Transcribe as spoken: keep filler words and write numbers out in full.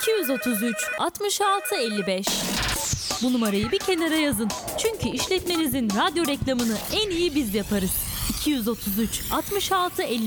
iki yüz otuz üç altmış altı elli beş. Bu numarayı bir kenara yazın. Çünkü işletmenizin radyo reklamını en iyi biz yaparız. iki yüz otuz üç altmış altı elli beş